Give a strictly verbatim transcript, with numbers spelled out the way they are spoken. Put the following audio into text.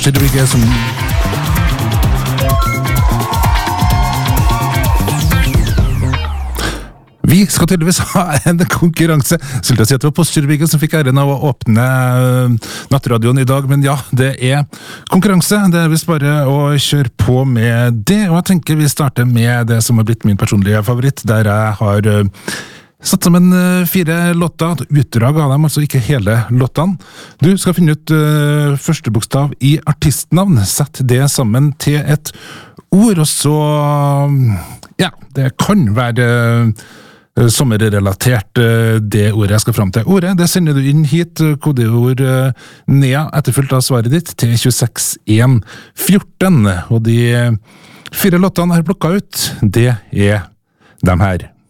forstyrrer som Vi skal tydeligvis ha en konkurranse. Skulle jeg si at det var Postgirobygget som fikk æren av å åpne nattradioen i dag, men ja, det er konkurranse. Det er vist bare å kjøre på med det, og jeg tenker vi starter med det som har blitt min personlige favoritt, der jeg har satt sammen fire låter, utdrag av dem, altså ikke hele låtene. Du skal finne ut uh, første bokstav i artistnavn, sett det sammen til et ord, og så, ja, det kan være sommerrelatert det ordet jeg skal fram til. Ordet, det sender du inn hit, kodeord Nea, etterfulgt av svaret ditt, til tjueseks en fjorten. Og de fire låtene jeg har plukket ut, det er de her.